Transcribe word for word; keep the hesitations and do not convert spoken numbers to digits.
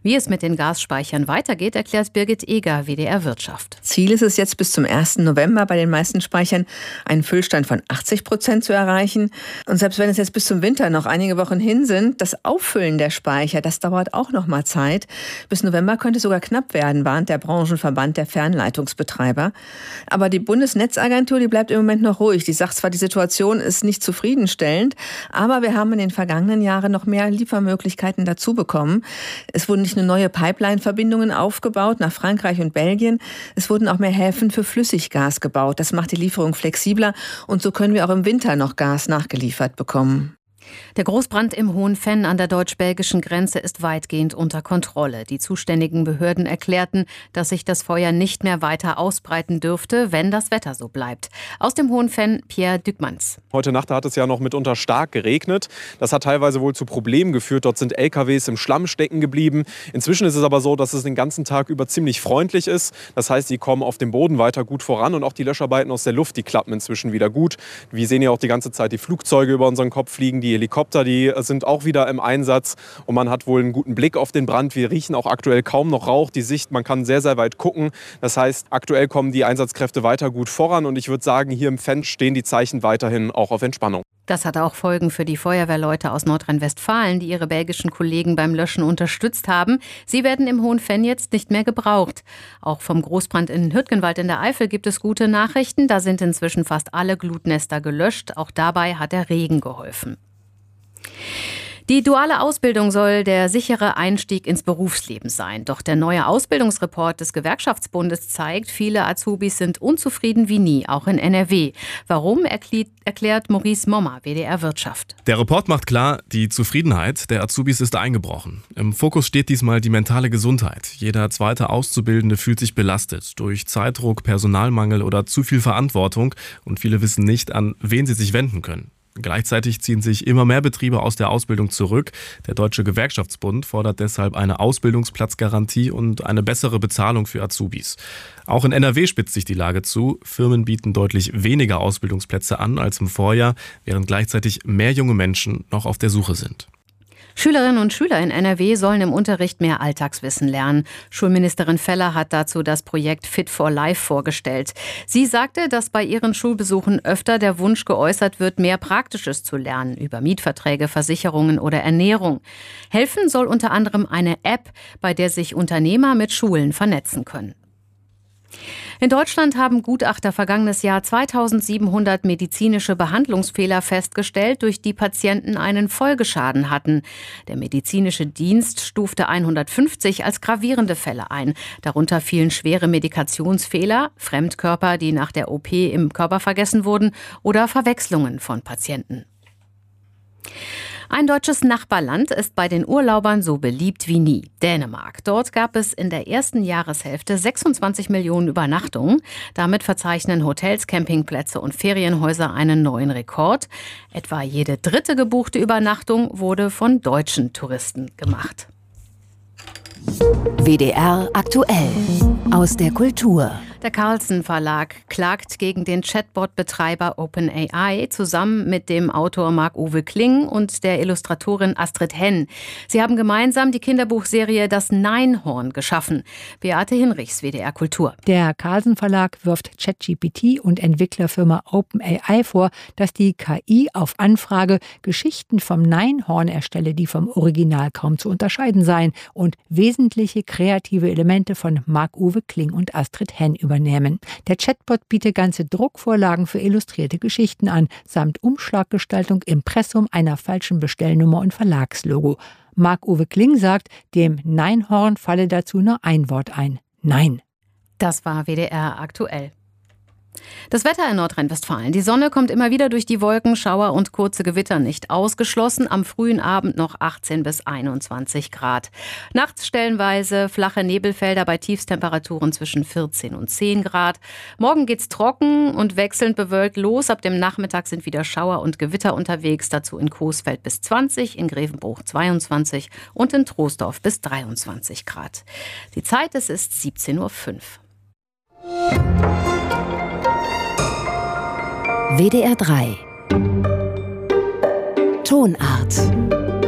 Wie es mit den Gasspeichern weitergeht, erklärt Birgit Eger, W D R Wirtschaft. Ziel ist es jetzt bis zum ersten November bei den meisten Speichern einen Füllstand von achtzig Prozent zu erreichen. Und selbst wenn es jetzt bis zum Winter noch einige Wochen hin sind, das Auffüllen der Speicher, das dauert auch noch mal Zeit. Bis November könnte es sogar knapp werden, warnt der Branchenverband der Fernleitungsbetreiber. Aber die Bundesnetzagentur, die bleibt im Moment noch ruhig. Die sagt zwar, die Situation ist nicht zufriedenstellend, aber wir haben in den vergangenen Jahren noch mehr Liefermöglichkeiten dazu bekommen. Es wurden nicht nur neue Pipeline-Verbindungen aufgebaut nach Frankreich und Belgien, es wurden auch mehr Häfen für Flüssiggas gebaut. Das macht die Lieferung flexibler und so können wir auch im Winter noch Gas nachgeliefert bekommen. Der Großbrand im Hohenfenn an der deutsch-belgischen Grenze ist weitgehend unter Kontrolle. Die zuständigen Behörden erklärten, dass sich das Feuer nicht mehr weiter ausbreiten dürfte, wenn das Wetter so bleibt. Aus dem Hohenfenn, Pierre Dückmanns. Heute Nacht hat es ja noch mitunter stark geregnet. Das hat teilweise wohl zu Problemen geführt. Dort sind L K Ws im Schlamm stecken geblieben. Inzwischen ist es aber so, dass es den ganzen Tag über ziemlich freundlich ist. Das heißt, die kommen auf dem Boden weiter gut voran und auch die Löscharbeiten aus der Luft, die klappen inzwischen wieder gut. Wir sehen ja auch die ganze Zeit die Flugzeuge über unseren Kopf fliegen, die Helikopter, die sind auch wieder im Einsatz und man hat wohl einen guten Blick auf den Brand. Wir riechen auch aktuell kaum noch Rauch. Die Sicht, man kann sehr, sehr weit gucken. Das heißt, aktuell kommen die Einsatzkräfte weiter gut voran und ich würde sagen, hier im Fenn stehen die Zeichen weiterhin auch auf Entspannung. Das hat auch Folgen für die Feuerwehrleute aus Nordrhein-Westfalen, die ihre belgischen Kollegen beim Löschen unterstützt haben. Sie werden im Hohenfenn jetzt nicht mehr gebraucht. Auch vom Großbrand in Hürtgenwald in der Eifel gibt es gute Nachrichten. Da sind inzwischen fast alle Glutnester gelöscht. Auch dabei hat der Regen geholfen. Die duale Ausbildung soll der sichere Einstieg ins Berufsleben sein. Doch der neue Ausbildungsreport des Gewerkschaftsbundes zeigt, viele Azubis sind unzufrieden wie nie, auch in N R W. Warum, erklärt Maurice Mommer, W D R Wirtschaft. Der Report macht klar, die Zufriedenheit der Azubis ist eingebrochen. Im Fokus steht diesmal die mentale Gesundheit. Jeder zweite Auszubildende fühlt sich belastet durch Zeitdruck, Personalmangel oder zu viel Verantwortung. Und viele wissen nicht, an wen sie sich wenden können. Gleichzeitig ziehen sich immer mehr Betriebe aus der Ausbildung zurück. Der Deutsche Gewerkschaftsbund fordert deshalb eine Ausbildungsplatzgarantie und eine bessere Bezahlung für Azubis. Auch in N R W spitzt sich die Lage zu. Firmen bieten deutlich weniger Ausbildungsplätze an als im Vorjahr, während gleichzeitig mehr junge Menschen noch auf der Suche sind. Schülerinnen und Schüler in N R W sollen im Unterricht mehr Alltagswissen lernen. Schulministerin Feller hat dazu das Projekt Fit for Life vorgestellt. Sie sagte, dass bei ihren Schulbesuchen öfter der Wunsch geäußert wird, mehr Praktisches zu lernen, über Mietverträge, Versicherungen oder Ernährung. Helfen soll unter anderem eine App, bei der sich Unternehmer mit Schulen vernetzen können. In Deutschland haben Gutachter vergangenes Jahr zweitausendsiebenhundert medizinische Behandlungsfehler festgestellt, durch die Patienten einen Folgeschaden hatten. Der medizinische Dienst stufte hundertfünfzig als gravierende Fälle ein. Darunter fielen schwere Medikationsfehler, Fremdkörper, die nach der O P im Körper vergessen wurden, oder Verwechslungen von Patienten. Ein deutsches Nachbarland ist bei den Urlaubern so beliebt wie nie, Dänemark. Dort gab es in der ersten Jahreshälfte sechsundzwanzig Millionen Übernachtungen. Damit verzeichnen Hotels, Campingplätze und Ferienhäuser einen neuen Rekord. Etwa jede dritte gebuchte Übernachtung wurde von deutschen Touristen gemacht. W D R aktuell aus der Kultur. Der Carlsen Verlag klagt gegen den Chatbot-Betreiber OpenAI zusammen mit dem Autor Marc-Uwe Kling und der Illustratorin Astrid Henn. Sie haben gemeinsam die Kinderbuchserie Das Neinhorn geschaffen. Beate Hinrichs, W D R Kultur. Der Carlsen Verlag wirft ChatGPT und Entwicklerfirma OpenAI vor, dass die K I auf Anfrage Geschichten vom Neinhorn erstelle, die vom Original kaum zu unterscheiden seien und wesentliche kreative Elemente von Marc-Uwe Kling und Astrid Henn übernehmen. Der Chatbot bietet ganze Druckvorlagen für illustrierte Geschichten an, samt Umschlaggestaltung, Impressum, einer falschen Bestellnummer und Verlagslogo. Marc-Uwe Kling sagt, dem Neinhorn falle dazu nur ein Wort ein: Nein. Das war W D R aktuell. Das Wetter in Nordrhein-Westfalen. Die Sonne kommt immer wieder durch die Wolken, Schauer und kurze Gewitter nicht ausgeschlossen. Am frühen Abend noch achtzehn bis einundzwanzig Grad. Nachts stellenweise flache Nebelfelder bei Tiefstemperaturen zwischen vierzehn und zehn Grad. Morgen geht's trocken und wechselnd bewölkt los. Ab dem Nachmittag sind wieder Schauer und Gewitter unterwegs. Dazu in Coesfeld bis zwanzig, in Grevenbruch zweiundzwanzig und in Troisdorf bis dreiundzwanzig Grad. Die Zeit, es ist siebzehn Uhr fünf. W D R drei Tonart.